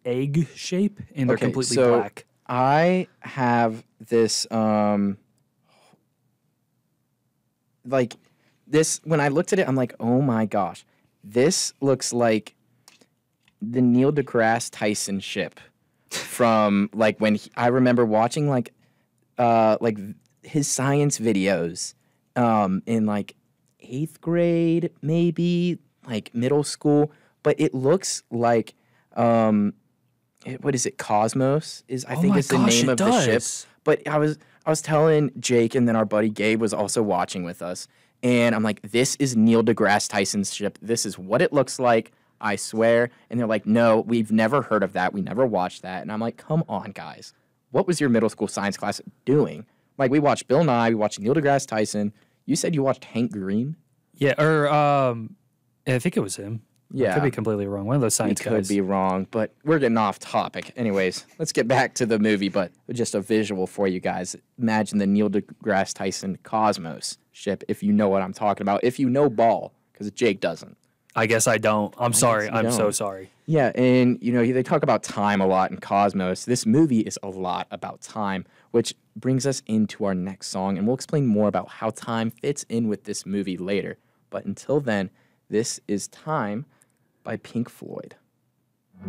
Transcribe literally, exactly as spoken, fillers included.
egg shape, and they're Okay, completely so black. I have this, um, like, this, when I looked at it, I'm like, oh my gosh, this looks like the Neil deGrasse Tyson ship from, like, when he, I remember watching, like, uh, like, his science videos um, in, like, eighth grade, maybe, like, middle school, but it looks like, um, it- what is it, Cosmos, is I Oh think my is the gosh, name it of the ship. does. But I was I was telling Jake, and then our buddy Gabe was also watching with us, and I'm like, this is Neil deGrasse Tyson's ship. This is what it looks like, I swear. And they're like, no, we've never heard of that. We never watched that. And I'm like, come on, guys. What was your middle school science class doing? Like, we watched Bill Nye, we watched Neil deGrasse Tyson. You said you watched Hank Green? Yeah, or um, I think it was him. I Yeah. could be completely wrong. One of those We science could guys. be wrong, but we're getting off topic. Anyways, let's get back to the movie, but just a visual for you guys. Imagine the Neil deGrasse Tyson Cosmos ship, if you know what I'm talking about. If you know ball, because Jake doesn't. I guess I don't. I'm sorry. you I'm so don't. sorry. Yeah, and, you know, they talk about time a lot in Cosmos. This movie is a lot about time, which brings us into our next song, and we'll explain more about how time fits in with this movie later. But until then, this is Time by Pink Floyd.